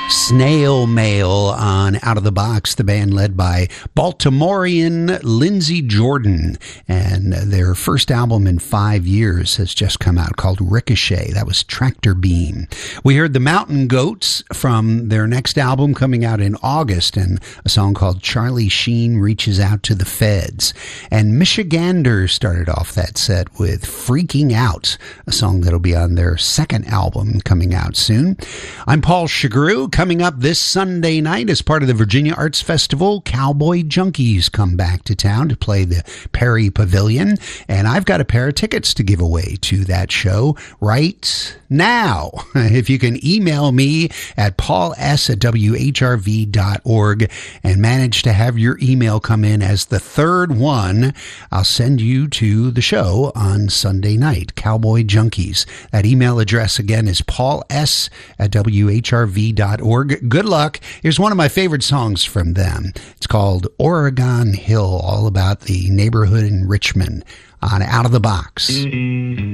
Snail Mail on Out of the Box, the band led by Baltimorean Lindsey Jordan. And their first album in 5 years has just come out called Ricochet. That was Tractor Beam. We heard the Mountain Goats from their next album coming out in August, and a song called Charlie Sheen Reaches Out to the Feds. And Michigander started off that set with Freaking Out, a song that'll be on their second album coming out soon. I'm Paul Chagru. Coming up this Sunday night as part of the Virginia Arts Festival, Cowboy Junkies come back to town to play the Perry Pavilion, and I've got a pair of tickets to give away to that show right now. If you can email me at pauls@whrv.org and manage to have your email come in as the third one, I'll send you to the show on Sunday night, Cowboy Junkies. That email address again is pauls@whrv.org. Good luck. Here's one of my favorite songs from them. It's called Oregon Hill, all about the neighborhood in Richmond on Out of the Box.